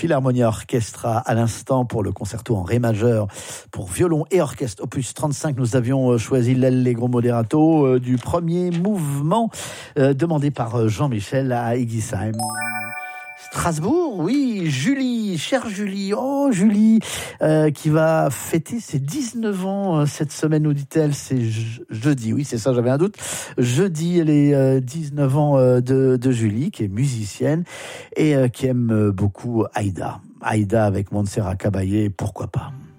Philharmonia Orchestra à l'instant pour le concerto en ré majeur pour violon et orchestre opus 35. Nous avions choisi l'Allegro Moderato du premier mouvement demandé par Jean-Michel à Igisheim. Strasbourg, oui, Julie, chère Julie, qui va fêter ses 19 ans cette semaine, nous dit-elle, c'est jeudi, oui, c'est ça, j'avais un doute. Jeudi, elle est 19 ans de Julie, qui est musicienne et qui aime beaucoup Aïda. Aïda avec Montserrat Caballé, pourquoi pas.